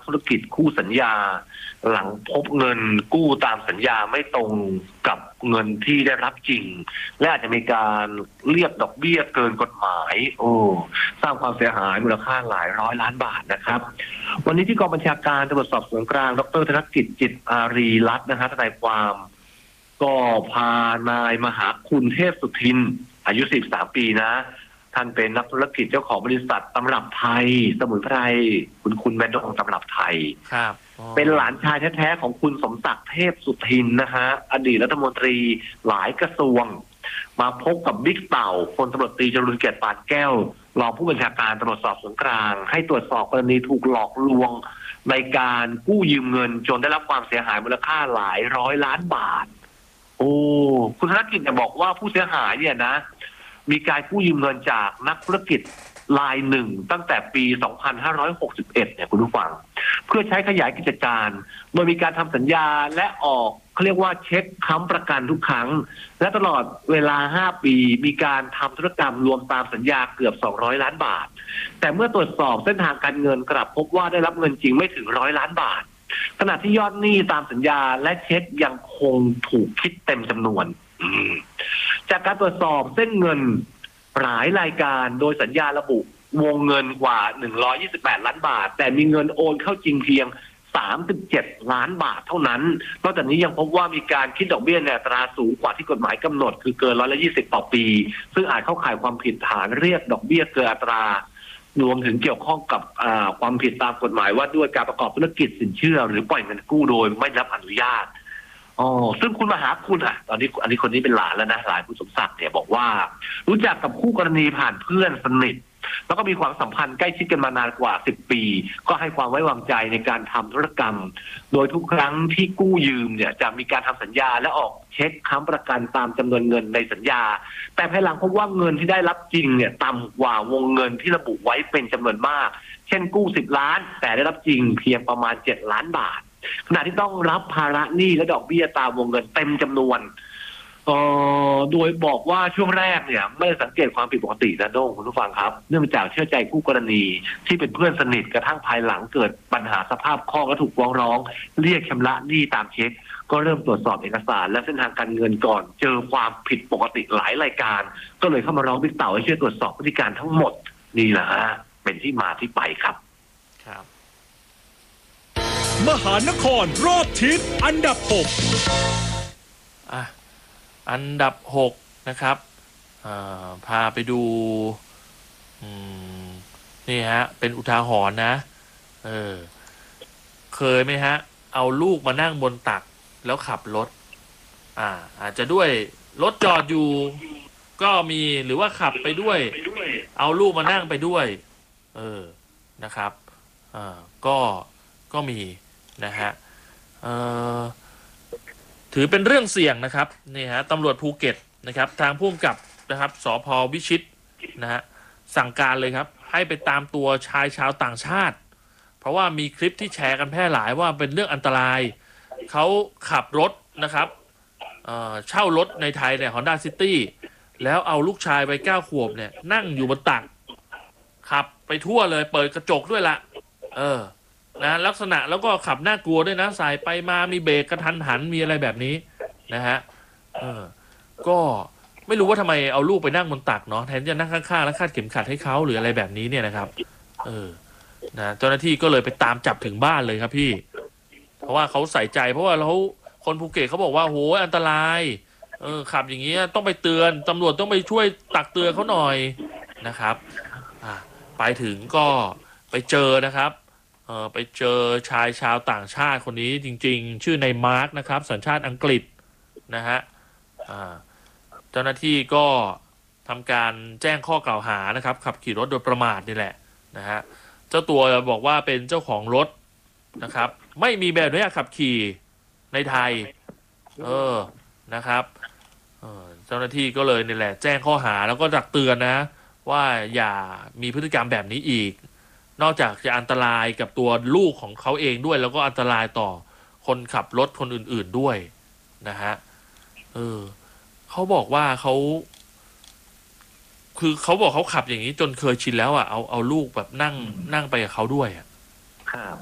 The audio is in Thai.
ธุรกิจคู่สัญญาหลังพบเงินกู้ตามสัญญาไม่ตรงกับเงินที่ได้รับจริงและอาจจะมีการเรียกดอกเบี้ยเกินกฎหมายสร้างความเสียหายมูลค่าหลายร้อยล้านบาทนะครับวันนี้ที่กองบัญชาการตำรวจสอบสวนกลางดร.ธนกิจจิตอารีรัตน์นะฮะทนายความก็พานายมหาคุณเทพสุทินอายุ43ปีนะท่านเป็นนักธุรกิจเจ้าของบริษัทตำรับไทยสมุนไพรคุณแม่ดงตำรับไทยครับเป็นหลานชายแท้ๆของคุณสมศักดิ์เทพสุทินนะฮะอดีตรัฐมนตรีหลายกระทรวงมาพบกับบิ๊กเต่าพลตำรวจตรีจรุลเกียรติปานแก้วรองผู้บัญชาการตำรวจสอบสวนกลางให้ตรวจสอบกรณีถูกหลอกลวงในการกู้ยืมเงินจนได้รับความเสียหายมูลค่าหลายร้อยล้านบาทคุณธนกิจเนี่ยบอกว่าผู้เสียหายเนี่ยนะมีการกู้ยืมเงินจากนักธุรกิจรายหนึ่งตั้งแต่ปี 2561 เนี่ยคุณผู้ฟังเพื่อใช้ขยายกิจการโดยมีการทำสัญญาและออกเขาเรียกว่าเช็คค้ำประกันทุกครั้งและตลอดเวลา5ปีมีการทำธุรกรรมรวมตามสัญญาเกือบ200ล้านบาทแต่เมื่อตรวจสอบเส้นทางการเงินกลับพบว่าได้รับเงินจริงไม่ถึง100ล้านบาทขณะที่ยอดหนี้ตามสัญญาและเช็คยังคงถูกคิดเต็มจำนวนจากการตรวจสอบเส้นเงินหลายรายการโดยสัญญาระบุวงเงินกว่า128ล้านบาทแต่มีเงินโอนเข้าจริงเพียง37ล้านบาทเท่านั้นนอกจากนี้ยังพบว่ามีการคิดดอกเบี้ยในอัตราสูงกว่าที่กฎหมายกำหนดคือเกิน120ต่อปีซึ่งอาจเข้าข่ายความผิดฐานเรียกดอกเบี้ยเกินอัตรารวมถึงเกี่ยวข้องกับความผิดตามกฎหมายว่าด้วยการประกอบธุรกิจสินเชื่อหรือปล่อยเงินกู้โดยไม่รับอนุญาตซึ่งคุณมหาคุณตอนนี้อันนี้คนนี้เป็นหลานแล้วนะหลานคุณสมศักดิ์เนี่ยบอกว่ารู้จักกับคู่กรณีผ่านเพื่อนสนิทแล้วก็มีความสัมพันธ์ใกล้ชิดกันมานานกว่า10ปีก็ให้ความไว้วางใจในการทำธุรกรรมโดยทุกครั้งที่กู้ยืมเนี่ยจะมีการทำสัญญาและออกเช็คค้ำประกันตามจำนวนเงินในสัญญาแต่ภายหลังพบว่าเงินที่ได้รับจริงเนี่ยต่ำกว่าวงเงินที่ระบุไว้เป็นจำนวนมากเช่นกู้10ล้านแต่ได้รับจริงเพียงประมาณ7ล้านบาทขณะที่ต้องรับภาระหนี้และดอกเบี้ยตามวงเงินเต็มจำนวนโดยบอกว่าช่วงแรกเนี่ยไม่ได้สังเกตความผิดปกตินะโด้งคุณผู้ฟังครับเนื่องจากเชื่อใจคู่กรณีที่เป็นเพื่อนสนิทกระทั่งภายหลังเกิดปัญหาสภาพคล่องและถูกฟ้องร้องเรียกชำระหนี้ตามเช็คก็เริ่มตรวจสอบเอกสารและเส้นทางการเงินก่อนเจอความผิดปกติหลายรายการก็เลยเข้ามาร้องบิ๊กเต่าให้ช่วยตรวจสอบพฤติการทั้งหมดนี่แหละเป็นที่มาที่ไปครับมหานครรอบทิศอันดับ6 อันดับ6นะครับพาไปดูนี่ฮะเป็นอุทาหรณ์นะเคยไหมฮะเอาลูกมานั่งบนตักแล้วขับรถอาจจะด้วยรถจอดอยู่ก็มีหรือว่าขับไปด้วยเอาลูกมานั่งไปด้วยนะครับก็มีนะฮะถือเป็นเรื่องเสี่ยงนะครับนี่ฮะตำรวจภูเก็ตนะครับทางผู้กำกับนะครับสภ.วิชิตนะฮะสั่งการเลยครับให้ไปตามตัวชายชาวต่างชาติเพราะว่ามีคลิปที่แชร์กันแพร่หลายว่าเป็นเรื่องอันตรายเขาขับรถนะครับเช่ารถในไทยเนี่ย Honda City แล้วเอาลูกชายวัย9 ขวบเนี่ยนั่งอยู่บนตักขับไปทั่วเลยเปิดกระจกด้วยละนะลักษณะแล้วก็ขับน่ากลัวด้วยนะสายไปมามีเบรกกระทันหันมีอะไรแบบนี้นะฮะก็ไม่รู้ว่าทำไมเอาลูกไปนั่งบนตักเนาะแทนจะนั่งข้างๆแล้วคาดเข็มขัดให้เขาหรืออะไรแบบนี้เนี่ยนะครับนะเจ้าหน้าที่ก็เลยไปตามจับถึงบ้านเลยครับพี่เพราะว่าเขาใส่ใจเพราะว่าเขาคนภูเก็ตเขาบอกว่าโหอันตรายขับอย่างเงี้ยต้องไปเตือนตำรวจต้องไปช่วยตักเตือนเขาหน่อยนะครับไปถึงก็ไปเจอนะครับไปเจอชายชาวต่างชาติคนนี้จริงๆชื่อนายมาร์คนะครับสัญชาติอังกฤษนะฮะเจ้าหน้าที่ก็ทำการแจ้งข้อกล่าวหานะครับขับขี่รถโดยประมาทนี่แหละนะฮะเจ้าตัวบอกว่าเป็นเจ้าของรถนะครับไม่มีใบอนุญาตขับขี่ในไทยนะครับเจ้าหน้าที่ก็เลยนี่แหละแจ้งข้อหาแล้วก็ตักเตือนนะว่าอย่ามีพฤติกรรมแบบนี้อีกนอกจากจะอันตรายกับตัวลูกของเขาเองด้วยแล้วก็อันตรายต่อคนขับรถคนอื่นๆด้วยนะฮะเขาบอกว่าคือเขาบอกเขาขับอย่างนี้จนเคยชินแล้วเอาลูกแบบนั่งไปกับเขาด้วย